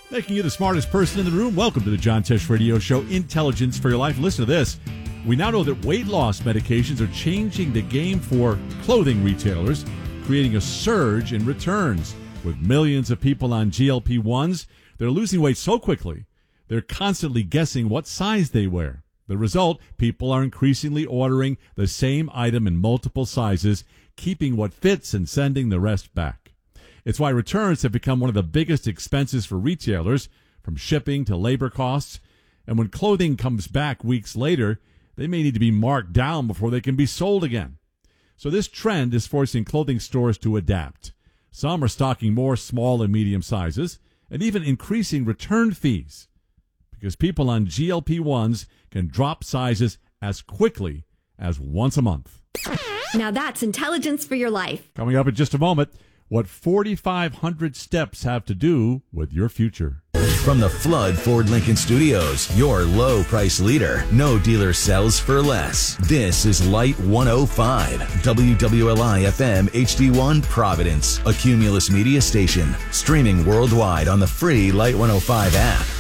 Making you the smartest person in the room. Welcome to the John Tesh Radio Show, Intelligence for Your Life. Listen to this. We now know that weight loss medications are changing the game for clothing retailers, creating a surge in returns. With millions of people on GLP-1s, they're losing weight so quickly, they're constantly guessing what size they wear. The result, people are increasingly ordering the same item in multiple sizes, keeping what fits and sending the rest back. It's why returns have become one of the biggest expenses for retailers, from shipping to labor costs. And when clothing comes back weeks later, they may need to be marked down before they can be sold again. So this trend is forcing clothing stores to adapt. Some are stocking more small and medium sizes, and even increasing return fees, because people on GLP-1s can drop sizes as quickly as once a month. Now that's intelligence for your life. Coming up in just a moment, what 4,500 steps have to do with your future. From the Flood Ford Lincoln Studios, your low price leader. No dealer sells for less. This is Light 105, WWLI FM HD1 Providence, a Cumulus Media station. Streaming worldwide on the free Light 105 app.